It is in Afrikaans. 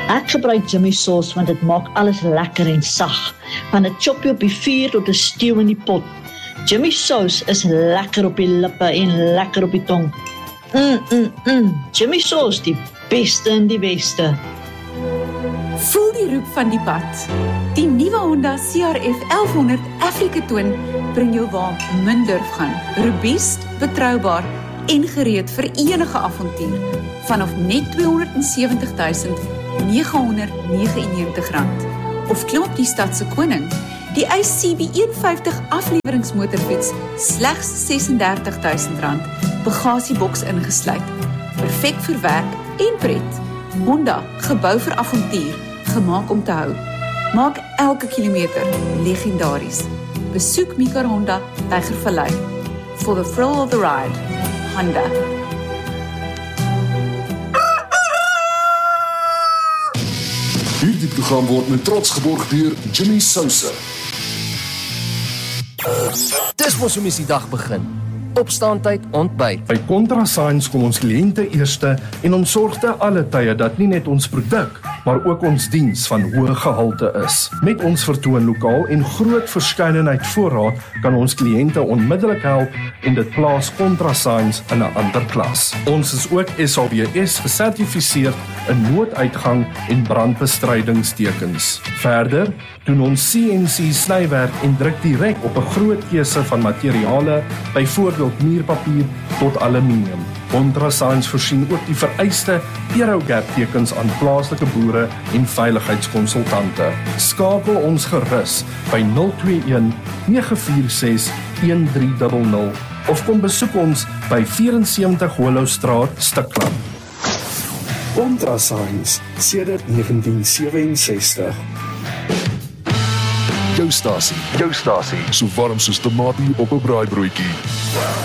Ek gebruik Jimmy sauce want dit maak alles lekker en sag. Van 'n choppie op die vuur tot 'n stew in die pot. Jimmy sauce is lekker op die lippe en lekker op die tong. Jimmy sauce, die beste in die beste. Voel die roep van die pad. Die nuwe Honda CRF 1100 Africa Twin bring jou waar min durf gaan. Robuust, betroubaar en gereed vir enige avontuur. Vanaf net R270.999. Of klim op die stadse koning. Die ICB 150 afleweringsmotorfiets slegs R36.000. Bagasieboks ingesluit. Perfek vir werk en pret. Honda, gebou vir avontuur, gemaak om te hou. Maak elke kilometer legendaries. Besoek Mika Honda, Tygervallei. For the thrill of the ride. Honda. Hierdie program word met trots geborg deur Jimmy Sousa. Dis mos hoe mens die dag begin. Opstaantyd, ontbyt. By ContraScience kom ons kliënte eerste en ons sorg te alle tye dat nie net ons produk, maar ook ons diens van hoë gehalte is. Met ons vertoonlokaal en groot verskeidenheid voorraad kan ons kliënte onmiddellik help en dit plaas ContraScience in 'n ander klas. Ons is ook SABS gesertifiseer in nooduitgang en brandbestrydingstekens. Verder doen ons CNC snywerk en druk direk op 'n groot keuse van materiale, byvoorbeeld muurpapier tot aluminium. ContraScience voorsien ook die vereiste Aerogap tekens aan plaaslike boere en veiligheidskonsultante. Skakel ons gerus by 021 946 1300 of kom besoek ons by 74 Hollowstraat, Stikland. ContraScience, sedert 1967. Jou stasie, so warm soos tomatie op 'n braaibroodjie.